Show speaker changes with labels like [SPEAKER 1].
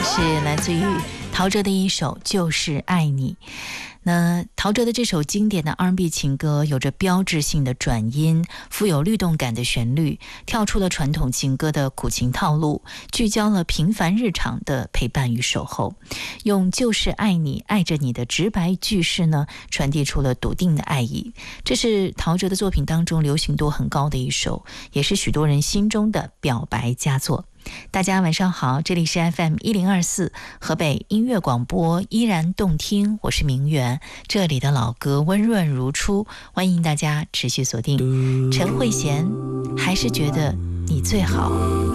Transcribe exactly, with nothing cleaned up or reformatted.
[SPEAKER 1] 是来自于陶喆的一首《就是爱你》。那陶喆的这首经典的 R and B 情歌有着标志性的转音，富有律动感的旋律，跳出了传统情歌的苦情套路，聚焦了平凡日常的陪伴与守候，用就是爱你爱着你的直白句式呢，传递出了笃定的爱意。这是陶喆的作品当中流行度很高的一首，也是许多人心中的表白佳作。大家晚上好，这里是 F M 一零二四 河北音乐广播，依然动听，我是明媛，这里的老歌温润如初，欢迎大家持续锁定。陈慧娴，还是觉得你最好。